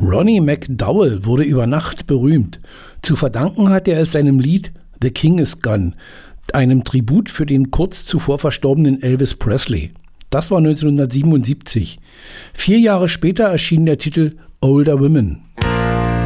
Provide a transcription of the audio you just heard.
Ronnie McDowell wurde über Nacht berühmt. Zu verdanken hat er es seinem Lied The King is Gone, einem Tribut für den kurz zuvor verstorbenen Elvis Presley. Das war 1977. 4 Jahre später erschien der Titel Older Women.